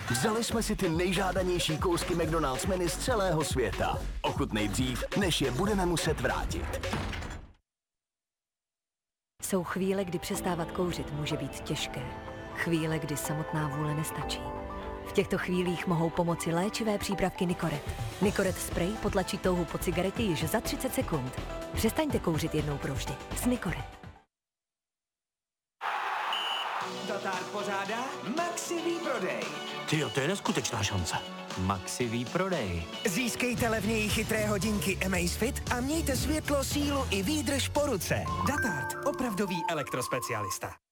Vzali jsme si ty nejžádanější kousky McDonald's menu z celého světa. Ochutnej dřív, než je budeme muset vrátit. Jsou chvíle, kdy přestávat kouřit může být těžké. Chvíle, kdy samotná vůle nestačí. V těchto chvílích mohou pomoci léčivé přípravky Nicoret. Nicoret spray potlačí touhu po cigaretě již za 30 sekund. Přestaňte kouřit jednou provždy s Nicoret. Dotár pořádá Maxi výprodej. Tyjo, to je neskutečná šance. Maxi výprodej. Získejte levněji chytré hodinky Amazfit a mějte světlo, sílu i výdrž po ruce. Datard, opravdový elektrospecialista.